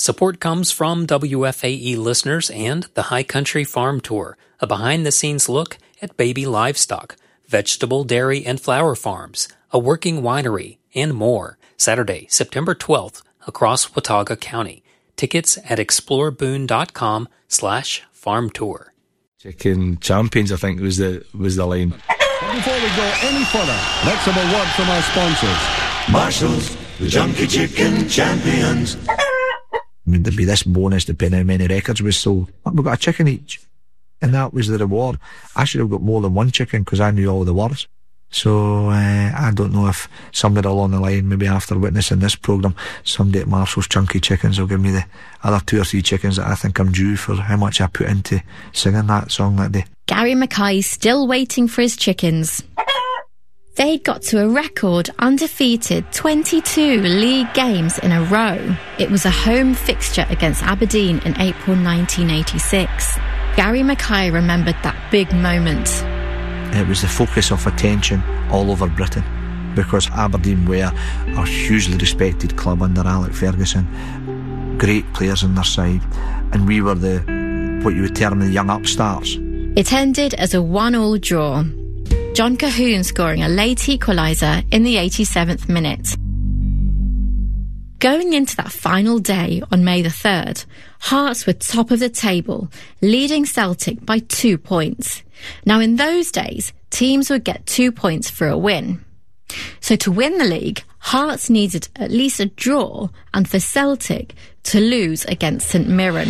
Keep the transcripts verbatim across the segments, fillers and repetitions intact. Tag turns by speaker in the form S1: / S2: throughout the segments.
S1: Support comes from W F A E listeners and the High Country Farm Tour, a behind-the-scenes look at baby livestock, vegetable, dairy, and flower farms, a working winery, and more. Saturday, September twelfth, across Watauga County. Tickets at exploreboone.com slash farm tour.
S2: Chicken champions, I think, was the was the line.
S3: But before we go any further, let's have a word from our sponsors.
S4: Marshall's, the Junkie Chicken Champions.
S5: I mean, there'd be this bonus depending on how many records was sold. We got a chicken each, and that was the reward. I should have got more than one chicken because I knew all the words. So uh, I don't know if somebody along the line, maybe after witnessing this programme, somebody at Marshall's Chunky Chickens will give me the other two or three chickens that I think I'm due for how much I put into singing that song that day.
S6: Gary Mackay's still waiting for his chickens. They'd got to a record undefeated twenty-two league games in a row. It was a home fixture against Aberdeen in April nineteen eighty-six. Gary Mackay remembered that big moment.
S5: It was the focus of attention all over Britain because Aberdeen were a hugely respected club under Alec Ferguson, great players on their side, and we were the, what you would term the young upstarts.
S6: It ended as a one-all draw. John Cahoon scoring a late equaliser in the eighty-seventh minute. Going into that final day on May the third, Hearts were top of the table, leading Celtic by two points. Now in those days, teams would get two points for a win. So to win the league, Hearts needed at least a draw and for Celtic to lose against St Mirren.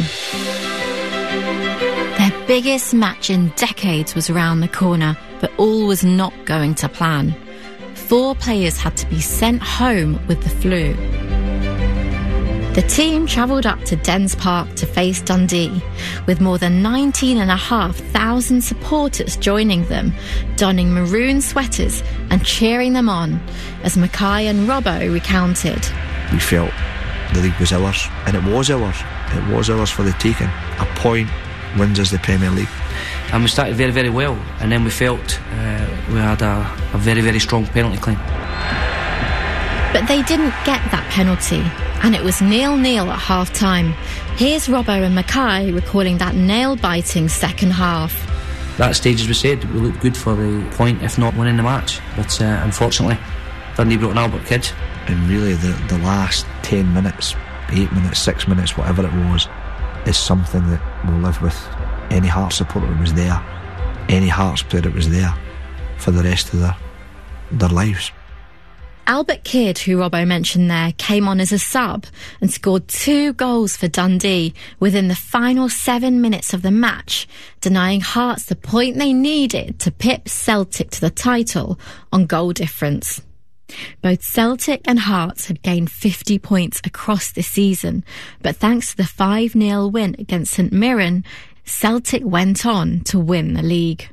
S6: Their biggest match in decades was around the corner, but all was not going to plan. Four players had to be sent home with the flu. The team travelled up to Dens Park to face Dundee, with more than nineteen and a half thousand supporters joining them, donning maroon sweaters and cheering them on, as Mackay and Robbo recounted.
S5: We felt the league was ours, and it was ours. It was ours for the taking. A point wins us the Premier League.
S7: And we started very, very well, and then we felt uh, we had a, a very, very strong penalty claim.
S6: But they didn't get that penalty, and it was nil-nil at half-time. Here's Robbo and Mackay recalling that nail-biting second half.
S7: That stage, as we said, we looked good for the point, if not winning the match. But uh, unfortunately, Dundee brought an Albert Kidd.
S5: And really the, the last ten minutes, eight minutes, six minutes, whatever it was, is something that will live with any Hearts supporter that was there, any Hearts player that was there for the rest of their, their lives.
S6: Albert Kidd, who Robbo mentioned there, came on as a sub and scored two goals for Dundee within the final seven minutes of the match, denying Hearts the point they needed to pip Celtic to the title on goal difference. Both Celtic and Hearts had gained fifty points across the season, but thanks to the five nil win against St Mirren, Celtic went on to win the league.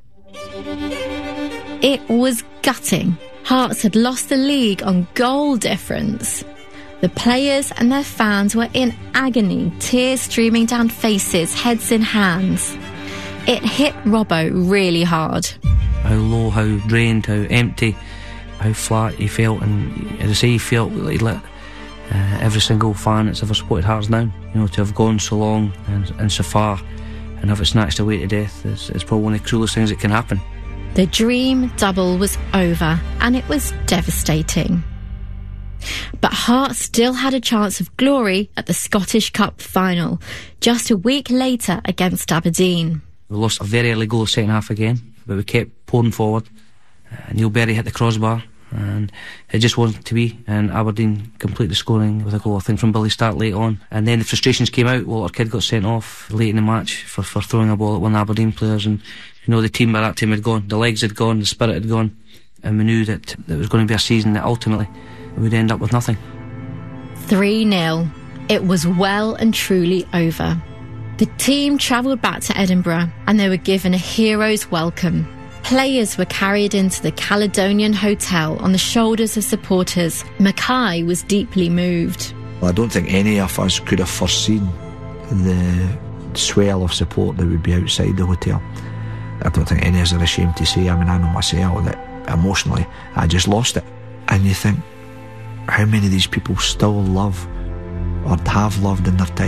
S6: It was gutting. Hearts had lost the league on goal difference. The players and their fans were in agony, tears streaming down faces, heads in hands. It hit Robbo really hard.
S7: How low, how drained, how empty, how flat he felt, and as I say, he felt like he let uh, every single fan that's ever supported Hearts down. You know, to have gone so long and, and so far and have it snatched away to death is, is probably one of the cruelest things that can happen.
S6: The dream double was over, and it was devastating. But Hearts still had a chance of glory at the Scottish Cup final, just a week later against Aberdeen.
S7: We lost a very early goal second half again, but we kept pouring forward. Uh, Neil Berry hit the crossbar, and it just wasn't to be, and Aberdeen completed the scoring with a goal, I think, from Billy Stark late on. And then the frustrations came out. Walter Kidd got sent off late in the match for, for throwing a ball at one of the Aberdeen players, and you know, the team by that time had gone, the legs had gone, the spirit had gone, and we knew that it was going to be a season that ultimately we'd end up with nothing.
S6: three nil. It was well and truly over. The team travelled back to Edinburgh, and they were given a hero's welcome. Players were carried into the Caledonian Hotel on the shoulders of supporters. Mackay was deeply moved.
S5: Well, I don't think any of us could have foreseen the swell of support that would be outside the hotel. I don't think any of us are ashamed to say. I mean, I know myself that emotionally I just lost it. And you think, how many of these people still love or have loved in their time?